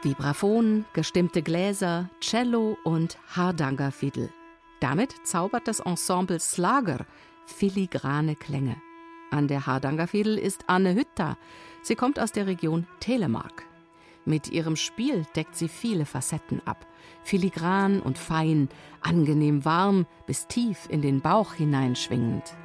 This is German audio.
Vibraphon, gestimmte Gläser, Cello und Hardangerfiedel. Damit zaubert das Ensemble Slager filigrane Klänge. An der Hardangerfiedel ist Anne Hütta. Sie kommt aus der Region Telemark. Mit ihrem Spiel deckt sie viele Facetten ab. Filigran und fein, angenehm warm, bis tief in den Bauch hineinschwingend.